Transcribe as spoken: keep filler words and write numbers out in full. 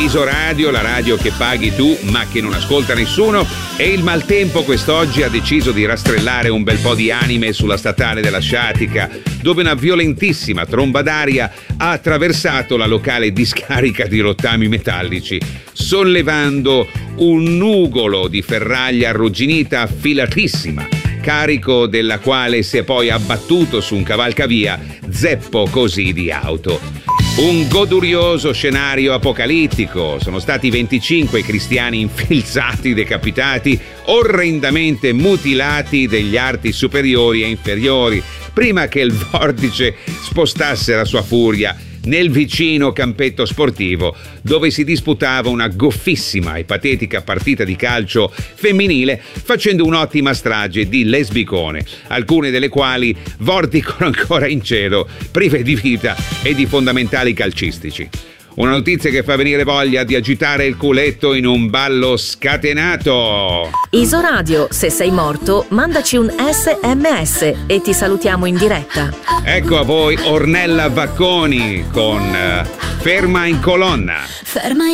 Isoradio, la radio che paghi tu ma che non ascolta nessuno, e il maltempo quest'oggi ha deciso di rastrellare un bel po' di anime sulla statale della Sciatica, dove una violentissima tromba d'aria ha attraversato la locale discarica di rottami metallici, sollevando un nugolo di ferraglia arrugginita affilatissima, carico della quale si è poi abbattuto su un cavalcavia zeppo così di auto. Un godurioso scenario apocalittico. Sono stati venticinque cristiani infilzati, decapitati, orrendamente mutilati degli arti superiori e inferiori, prima che il vortice spostasse la sua furia nel vicino campetto sportivo, dove si disputava una goffissima e patetica partita di calcio femminile, facendo un'ottima strage di lesbicone, alcune delle quali vorticano ancora in cielo, prive di vita e di fondamentali calcistici. Una notizia che fa venire voglia di agitare il culetto in un ballo scatenato. Isoradio, se sei morto, mandaci un sms e ti salutiamo in diretta. Ecco a voi Ornella Vacconi con uh, Ferma in colonna. Ferma